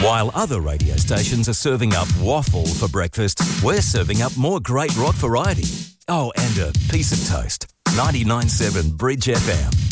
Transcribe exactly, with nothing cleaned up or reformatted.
While other radio stations are serving up waffle for breakfast, we're serving up more great rock variety. Oh, and a piece of toast. ninety-nine point seven Bridge F M.